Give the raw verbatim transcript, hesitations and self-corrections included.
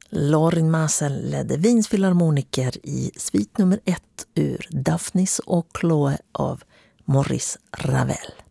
Lorin Maazel ledde Wiens filharmoniker i svit nummer ett ur Daphnis och Chloe av Maurice Ravel.